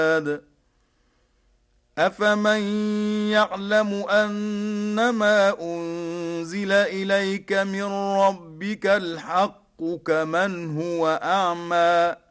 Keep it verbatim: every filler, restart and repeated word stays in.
أفمن يعلم أنما أنزل إليك من ربك الحق كمن هو أعمى